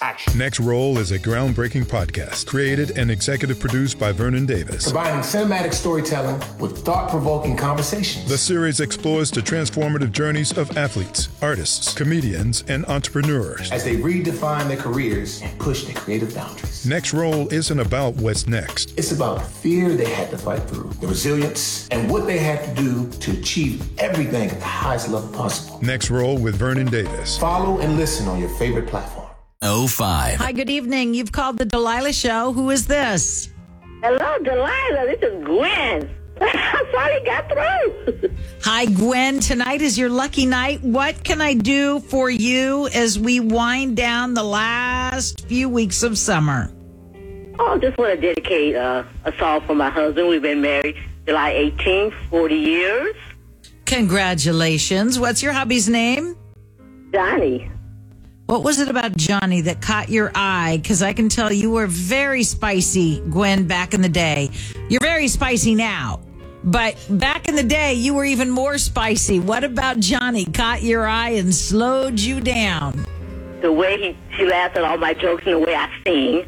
action. Next Roll is a groundbreaking podcast created and executive produced by Vernon Davis. Combining cinematic storytelling with thought-provoking conversations. The series explores the transformative journeys of athletes, artists, comedians, and entrepreneurs as they redefine their careers and push their creative boundaries. Next Roll isn't about what's next. It's about the fear they had to fight through, the resilience, and what they had to do to achieve everything at the highest level possible. Next Roll with Vernon Davis. Follow and listen on your favorite platform. 05. Hi, good evening. You've called the Delilah Show. Who is this? Hello, Delilah. This is Gwen. I finally got through. Hi, Gwen. Tonight is your lucky night. What can I do for you as we wind down the last few weeks of summer? Oh, I just want to dedicate a song for my husband. We've been married July 18th, 40 years. Congratulations. What's your hubby's name? Johnny. What was it about Johnny that caught your eye? Because I can tell you were very spicy, Gwen, back in the day. You're very spicy now. But back in the day, you were even more spicy. What about Johnny caught your eye and slowed you down? The way he laughed at all my jokes and the way I sing.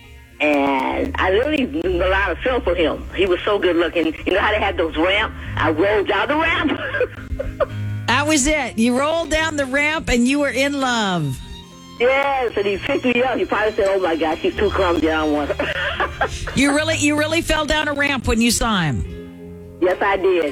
And I really a lot of feel for him. He was so good looking. You know how they had those ramps? I rolled down the ramp. That was it. You rolled down the ramp and you were in love. Yes, and he picked me up. He probably said, "Oh my gosh, she's too clumsy. I don't want her." You really fell down a ramp when you saw him. Yes, I did.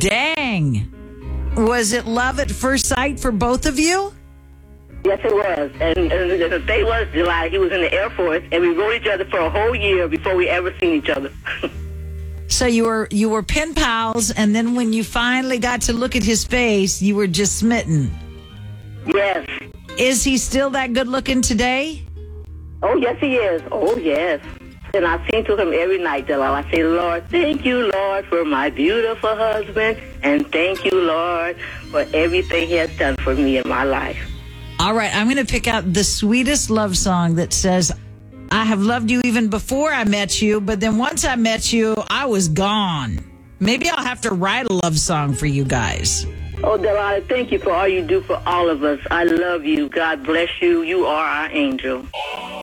Dang. Was it love at first sight for both of you? Yes, it was. And the thing was, July, he was in the Air Force, and we rode each other for a whole year before we ever seen each other. So you were pen pals, and then when you finally got to look at his face, you were just smitten. Yes. Is he still that good looking today? Oh, yes, he is. Oh, yes. And I sing to him every night, Delilah. I say, Lord, thank you, Lord, for my beautiful husband, and thank you, Lord, for everything he has done for me in my life. All right, I'm going to pick out the sweetest love song that says, I have loved you even before I met you, but then once I met you, I was gone. Maybe I'll have to write a love song for you guys. Oh, Delilah, thank you for all you do for all of us. I love you. God bless you. You are our angel.